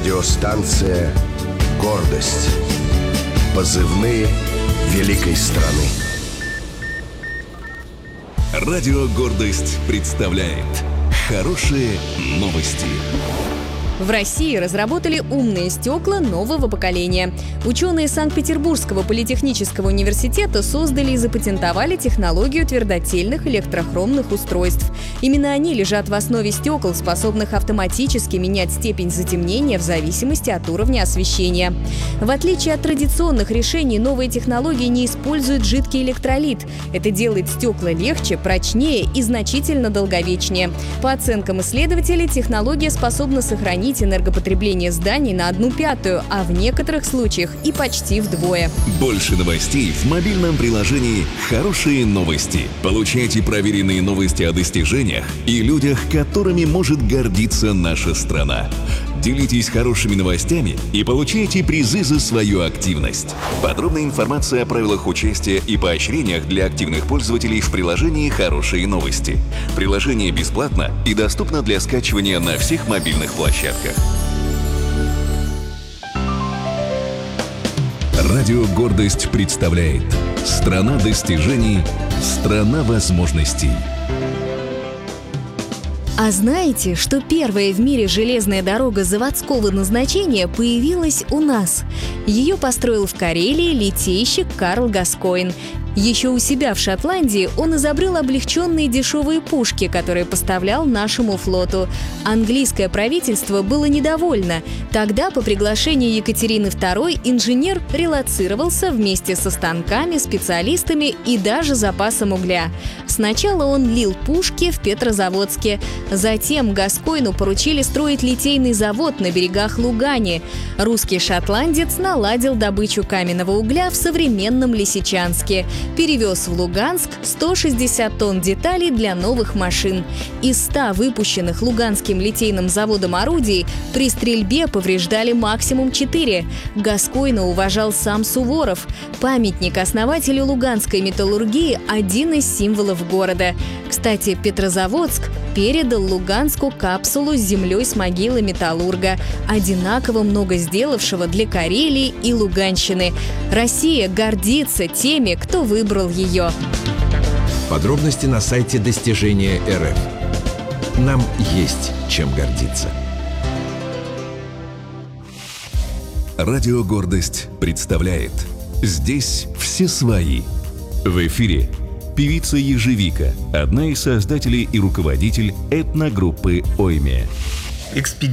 Радиостанция «Гордость». Позывные великой страны. Радио «Гордость» представляет хорошие новости. В России разработали умные стекла нового поколения. Ученые Санкт-Петербургского политехнического университета создали и запатентовали технологию твердотельных электрохромных устройств. Именно они лежат в основе стекол, способных автоматически менять степень затемнения в зависимости от уровня освещения. В отличие от традиционных решений, новые технологии не используют жидкий электролит. Это делает стекла легче, прочнее и значительно долговечнее. По оценкам исследователей, технология способна сохранить энергопотребление зданий на 1/5, а в некоторых случаях и почти вдвое. Больше новостей в мобильном приложении «Хорошие новости». Получайте проверенные новости о достижениях и людях, которыми может гордиться наша страна. Делитесь хорошими новостями и получайте призы за свою активность. Подробная информация о правилах участия и поощрениях для активных пользователей в приложении «Хорошие новости». Приложение бесплатно и доступно для скачивания на всех мобильных площадках. Радио «Гордость» представляет «Страна достижений, страна возможностей». А знаете, что первая в мире железная дорога заводского назначения появилась у нас? Ее построил в Карелии литейщик Карл Гаскойн. Еще у себя в Шотландии он изобрел облегченные дешевые пушки, которые поставлял нашему флоту. Английское правительство было недовольно. Тогда по приглашению Екатерины II инженер релоцировался вместе со станками, специалистами и даже запасом угля. Сначала он лил пушки в Петрозаводске. Затем Гаскойну поручили строить литейный завод на берегах Лугани. Русский шотландец наладил добычу каменного угля в современном Лисичанске. Перевез в Луганск 160 тонн деталей для новых машин. Из 100 выпущенных Луганским литейным заводом орудий при стрельбе повреждали максимум 4. Гаскойна уважал сам Суворов. Памятник основателю луганской металлургии – один из символов города. Кстати, Петрозаводск передал Луганску капсулу с землей с могилы металлурга, одинаково много сделавшего для Карелии и Луганщины. Россия гордится теми, кто выбрал ее. Подробности на сайте Достижения РФ. Нам есть чем гордиться. Радио «Гордость» представляет «Здесь все свои». В эфире певица Ежевика, одна из создателей и руководитель этногруппы «Ойме».